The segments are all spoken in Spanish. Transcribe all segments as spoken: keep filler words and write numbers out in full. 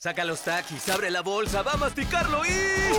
Saca los taquis, abre la bolsa, va a masticarlo y...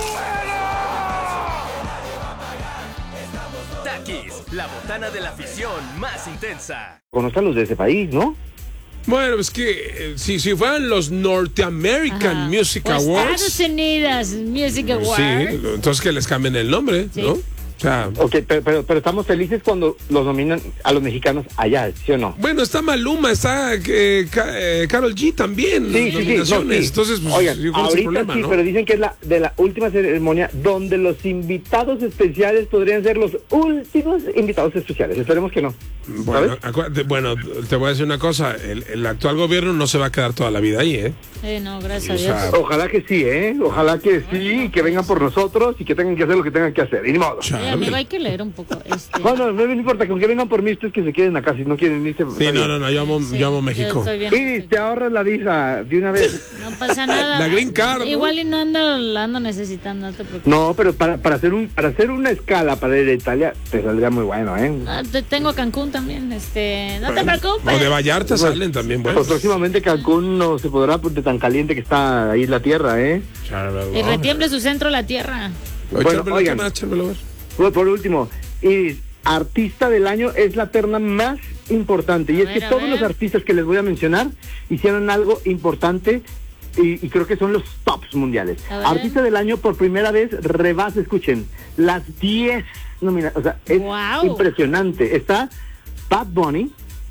Taquis, la botana de la afición más intensa. Conozcan los de ese país, ¿no? Bueno, es que eh, si, si fueran los North American Ajá. Music O Awards. Estados Unidos Music Awards. Sí, entonces que les cambien el nombre, Sí. ¿no? O sea, Ok, pero, pero, pero estamos felices cuando los nominan a los mexicanos allá, ¿sí o no? bueno, está Maluma, está eh, Ka- eh, Karol G también. Sí, sí, sí, no, nominaciones. sí. Entonces, pues, Oigan, yo creo que es el ahorita problema, sí, ¿no? pero dicen que es la de la última ceremonia donde los invitados especiales podrían ser los últimos invitados especiales. Esperemos que no. Bueno, ¿sabes? acuérdate, bueno, te voy a decir una cosa, el, el actual gobierno no se va a quedar toda la vida ahí, ¿eh? Eh, no, gracias a O Dios. sea, Ojalá que sí, ¿eh? Ojalá que sí, que vengan por nosotros y que tengan que hacer lo que tengan que hacer. Y ni modo. Eh, amigo, hay que leer un poco. Este... Bueno, no me importa, con que vengan por mí, ustedes que se queden acá, si no quieren irse. sí, no, no, no, yo amo, Sí, yo amo yo México. estoy bien. Y te ahorras la visa de una vez. No pasa nada. La green card, ¿no? Igual y no ando, la ando necesitando, no te preocupes. No, pero para, para hacer un para hacer una escala para ir a Italia te saldría muy bueno, ¿eh? Ah, te tengo a Cancún también, este, no te preocupes. O de Vallarta salen también, bueno. Pues próximamente Cancún no se podrá por de tan caliente que está ahí la tierra, ¿eh? Y retiemble su centro la tierra. Oye, Bueno, Chármelo, oigan. ¿qué más? Chármelo, a ver. Por, por último, y artista del año es la terna más importante. Y A es ver, que a todos ver. los artistas que les voy a mencionar hicieron algo importante y, y creo que son los tops mundiales. A ver. Artista del año por primera vez rebasa, escuchen, las diez nominaciones. O sea, es Wow. impresionante. Está Bad Bunny,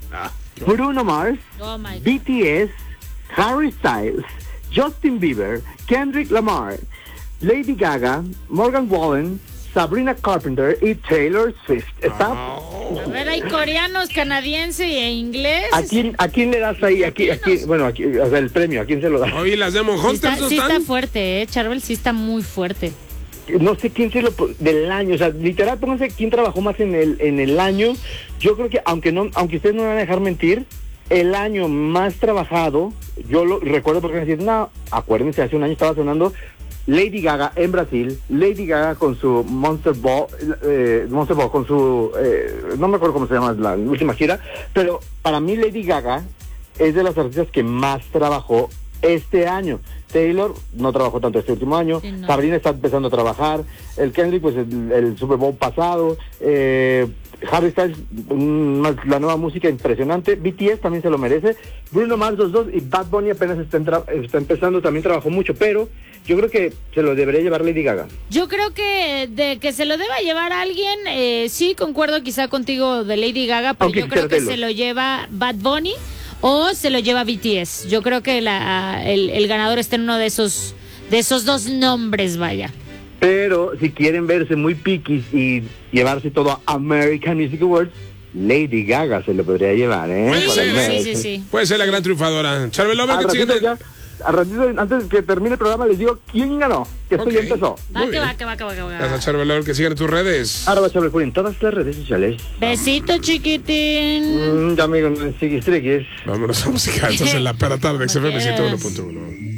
Bruno Mars, Oh my God. B T S, Harry Styles, Justin Bieber, Kendrick Lamar, Lady Gaga, Morgan Wallen, Sabrina Carpenter y Taylor Swift. Está. A ver, hay coreanos, canadiense e inglés. ¿A quién, ¿A quién le das ahí? Aquí, aquí, bueno, aquí, o sea, el premio, ¿a quién se lo das? Oye, las Demon Sí está, Hunters no sí está están. fuerte, eh. Charbel sí está muy fuerte. No sé quién se lo del año, o sea, literal, pónganse quién trabajó más en el en el año. Yo creo que aunque no, aunque ustedes no me van a dejar mentir, el año más trabajado, yo lo recuerdo porque me decían, no, acuérdense, hace un año estaba sonando Lady Gaga en Brasil, Lady Gaga con su Monster Ball, eh, Monster Ball con su, eh, no me acuerdo cómo se llama la última gira, pero para mí Lady Gaga es de las artistas que más trabajó este año. Taylor no trabajó tanto este último año, Sí, no. Sabrina está empezando a trabajar, el Kendrick pues el, el Super Bowl pasado, eh, Harry Styles, mm, la nueva música impresionante, B T S también se lo merece, Bruno Mars dos dos y Bad Bunny apenas está, entra- está empezando, también trabajó mucho, pero yo creo que se lo debería llevar Lady Gaga. Yo creo que de que se lo deba llevar alguien, eh, sí, concuerdo quizá contigo de Lady Gaga, pero Aunque yo creo que Taylor. se lo lleva Bad Bunny o se lo lleva B T S. Yo creo que la, el, el ganador está en uno de esos, de esos dos nombres, vaya. Pero si quieren verse muy piquis y llevarse todo a American Music Awards, Lady Gaga se lo podría llevar, ¿eh? Puede Por ser, el ¿eh? Sí, mes. sí, sí. Puede ser la gran triunfadora. Chármelo, a ver Al qué ratito siguiente. ya, al ratito, antes de que termine el programa, les digo quién ganó, que esto Ok. ya empezó. Va, Muy que bien. va, que va, que va, que va. Gracias, Chármelo, que sigan en tus redes. Ahora va a saber en todas las redes sociales. Besito, chiquitín. Mm, ya amigo, no sigues, sigues. Vámonos a música. Estás en la perra tarde, X F M ciento uno punto uno.